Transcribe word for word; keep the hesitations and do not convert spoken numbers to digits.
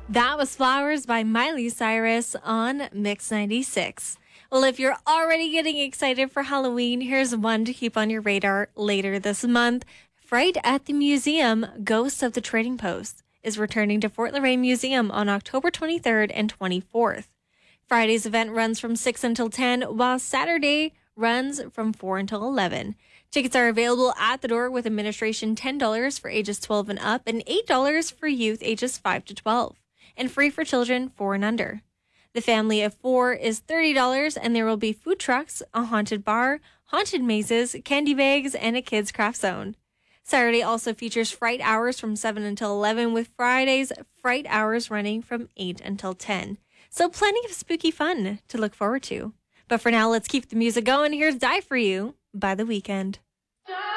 That was Flowers by Miley Cyrus on Mix ninety-six. Well, if you're already getting excited for Halloween, here's one to keep on your radar later this month. Fright at the Museum, Ghosts of the Trading Post, is returning to Fort Loraine Museum on October twenty-third and twenty-fourth. Friday's event runs from six until ten, while Saturday runs from four until eleven. Tickets are available at the door with administration ten dollars for ages twelve and up and eight dollars for youth ages five to twelve, and free for children four and under. The family of four is thirty dollars, and there will be food trucks, a haunted bar, haunted mazes, candy bags, and a kids' craft zone. Saturday also features Fright Hours from seven until eleven, with Friday's Fright Hours running from eight until ten. So plenty of spooky fun to look forward to. But for now, let's keep the music going. Here's Die For You by The Weeknd.